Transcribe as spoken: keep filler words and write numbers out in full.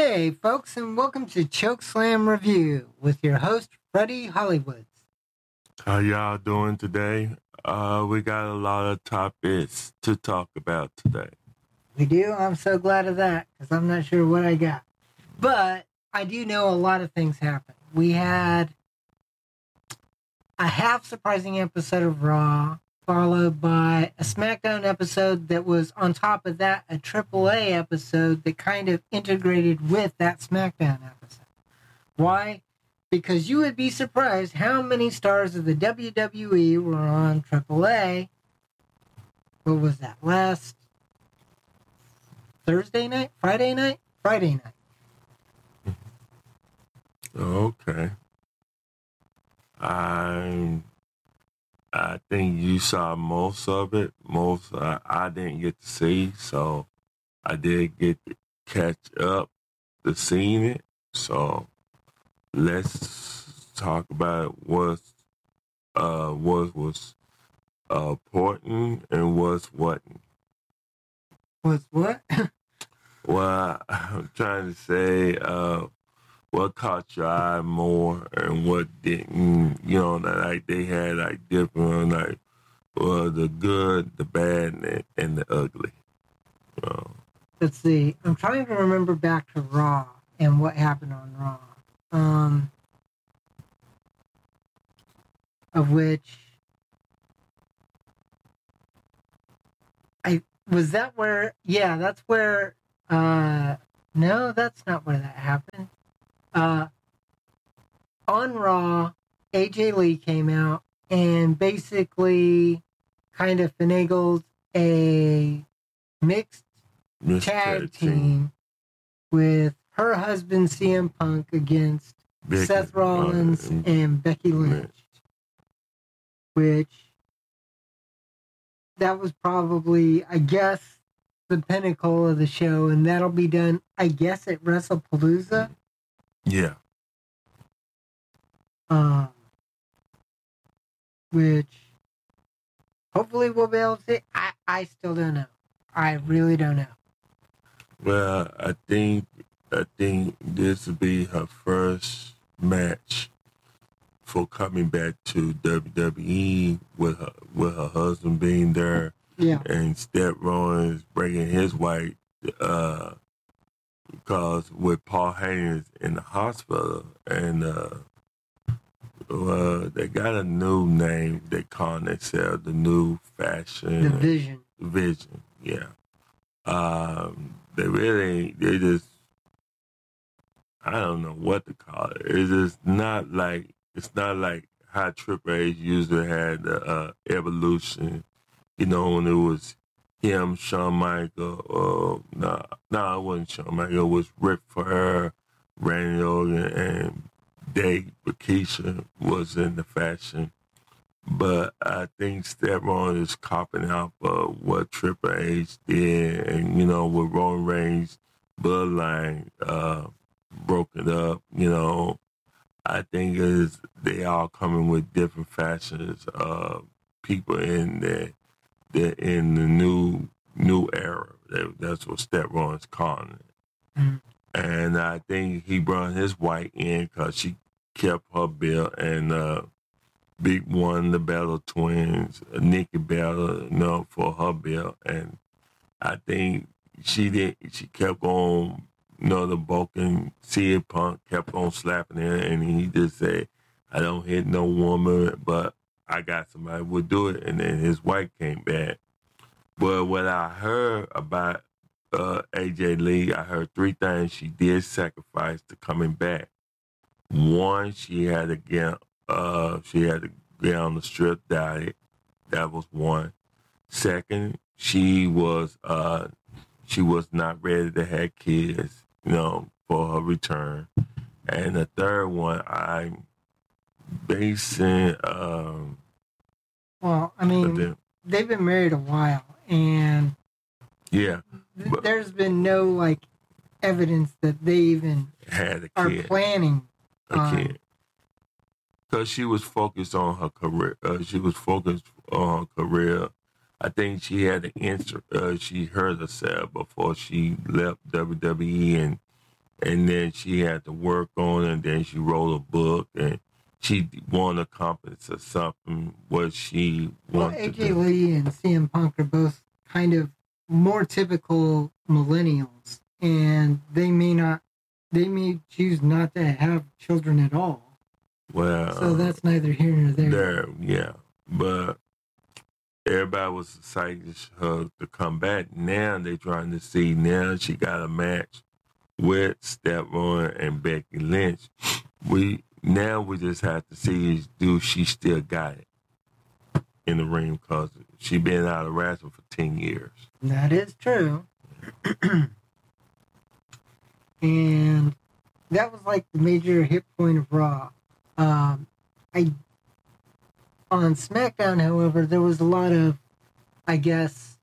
Hey, folks, and welcome to Chokeslam Review with your host, Freddie Hollywoods. How y'all doing today? Uh, we got a lot of topics to talk about today. We do? I'm so glad of that, because I'm not sure what I got. But I do know a lot of things happened. We had a half surprising episode of Raw, followed by a SmackDown episode that was on top of that, a Triple A episode that kind of integrated with that SmackDown episode. Why? Because you would be surprised how many stars of the W W E were on Triple A. What was that? Last Thursday night? Friday night? Friday night. Okay. I I think you saw most of it. Most uh, I didn't get to see, so I did get to catch up to seeing it. So let's talk about what uh what was uh, important and what's wasn't. Was what? Well, I'm trying to say uh, what caught your eye more and what didn't. You know, like they had like different, like well, the good, the bad, and, and the ugly. So, Let's see. I'm trying to remember back to Raw and what happened on Raw. Um, of which I was that where? Yeah, that's where. Uh, no, that's not where that happened. Uh, on Raw, A J Lee came out and basically kind of finagled a mixed Miss tag Tag team with her husband C M Punk against Becky Seth Rollins and- and Becky Lynch, Lynch. which that was probably, I guess, the pinnacle of the show, and that'll be done, I guess, at WrestlePalooza. Yeah. Um, which hopefully we'll be able to see. I, I still don't know. I really don't know. Well, I think I think this will be her first match for coming back to W W E with her with her husband being there Yeah. and Seth Rollins bringing his wife uh, because with Paul Heyman in the hospital and uh, well, they got a new name they call themselves the new fashion The Vision. vision. Yeah. Um, they really, they just, I don't know what to call it. It's just not like, it's not like how Triple H usually had the uh, evolution, you know, when it was him, Shawn Michaels, or, no, no, it wasn't Shawn Michaels, it was Ric Flair, Randy Orton, and Dave Batista was in the fashion. But I think Seth Rollins is copying out of what Triple H did, and you know, with Roman Reigns' bloodline uh, broken up, you know, I think is they all coming with different fashions of people in the, the in the new new era. That, that's what Seth Rollins calling it. Mm. And I think he brought his wife in because she kept her bill and. Uh, Big won the Battle Twins, Nikki Bella, you know, for her belt, and I think she did. She kept on, you know, the Vulcan C M Punk kept on slapping her, and he just said, "I don't hit no woman, but I got somebody who would do it." And then his wife came back. But what I heard about uh, A J Lee, I heard three things she did sacrifice to coming back. One, she had to get. Uh, she had to get on the strip diet. That was one. Second, she was uh, she was not ready to have kids, you know, for her return. And the third one, I'm basing. Um, Well, I mean, the, they've been married a while, and yeah, th- but- there's been no like evidence that they even had a are kid. planning A on. kid. Because she was focused on her career. Uh, she was focused on her career. I think she had to answer. Uh, she heard herself before she left W W E and and then she had to work on it, and then she wrote a book, and she won a competence or something, what she Well, wanted A to J do. Lee and C M Punk are both kind of more typical millennials, and they may not, they may choose not to have children at all. Well, So that's neither here nor there. there, yeah. But everybody was excited for her to come back. Now they trying to see, now she got a match with Stephon and Becky Lynch. We Now we just have to see, do she still got it in the ring, because she been out of wrestling for ten years. That is true. And that was like the major hit point of Raw. Um, I on SmackDown, however, there was a lot of, I guess,